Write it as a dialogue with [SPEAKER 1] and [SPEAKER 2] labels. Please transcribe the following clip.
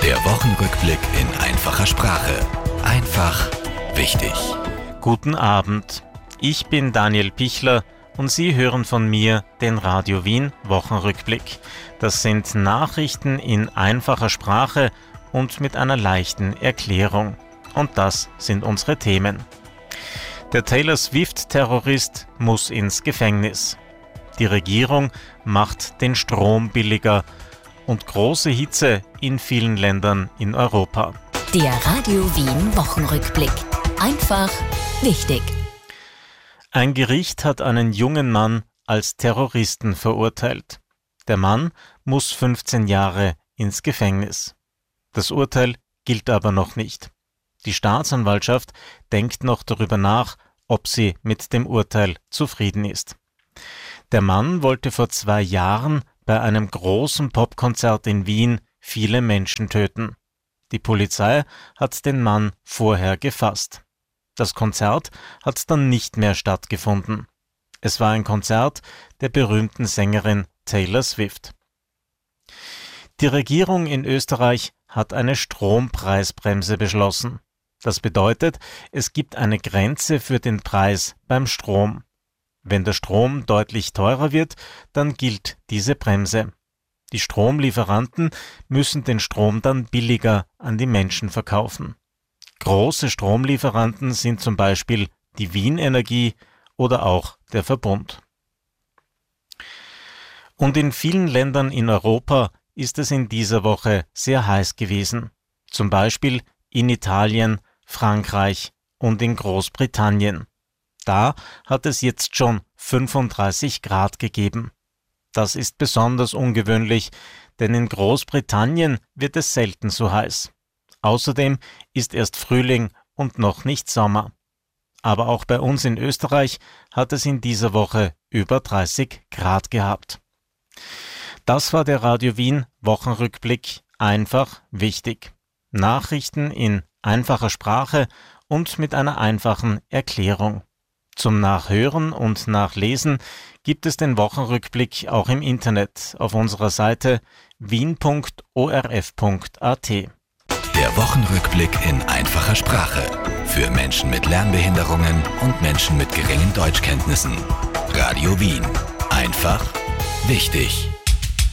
[SPEAKER 1] Der Wochenrückblick in einfacher Sprache. Einfach wichtig.
[SPEAKER 2] Guten Abend. Ich bin Daniel Pichler und Sie hören von mir den Radio Wien Wochenrückblick. Das sind Nachrichten in einfacher Sprache und mit einer leichten Erklärung. Und das sind unsere Themen. Der Taylor Swift-Terrorist muss ins Gefängnis. Die Regierung macht den Strom billiger und große Hitze in vielen Ländern in Europa.
[SPEAKER 3] Der Radio Wien Wochenrückblick. Einfach wichtig.
[SPEAKER 2] Ein Gericht hat einen jungen Mann als Terroristen verurteilt. Der Mann muss 15 Jahre ins Gefängnis. Das Urteil gilt aber noch nicht. Die Staatsanwaltschaft denkt noch darüber nach, ob sie mit dem Urteil zufrieden ist. Der Mann wollte vor 2 Jahren bei einem großen Popkonzert in Wien viele Menschen töten. Die Polizei hat den Mann vorher gefasst. Das Konzert hat dann nicht mehr stattgefunden. Es war ein Konzert der berühmten Sängerin Taylor Swift. Die Regierung in Österreich hat eine Strompreisbremse beschlossen. Das bedeutet, es gibt eine Grenze für den Preis beim Strom. Wenn der Strom deutlich teurer wird, dann gilt diese Bremse. Die Stromlieferanten müssen den Strom dann billiger an die Menschen verkaufen. Große Stromlieferanten sind zum Beispiel die Wien Energie oder auch der Verbund. Und in vielen Ländern in Europa ist es in dieser Woche sehr heiß gewesen. Zum Beispiel in Italien, Frankreich und in Großbritannien. Da hat es jetzt schon 35 Grad gegeben. Das ist besonders ungewöhnlich, denn in Großbritannien wird es selten so heiß. Außerdem ist erst Frühling und noch nicht Sommer. Aber auch bei uns in Österreich hat es in dieser Woche über 30 Grad gehabt. Das war der Radio Wien Wochenrückblick. Einfach wichtig. Nachrichten in einfacher Sprache und mit einer einfachen Erklärung. Zum Nachhören und Nachlesen gibt es den Wochenrückblick auch im Internet auf unserer Seite wien.orf.at.
[SPEAKER 1] Der Wochenrückblick in einfacher Sprache. Für Menschen mit Lernbehinderungen und Menschen mit geringen Deutschkenntnissen. Radio Wien. Einfach wichtig.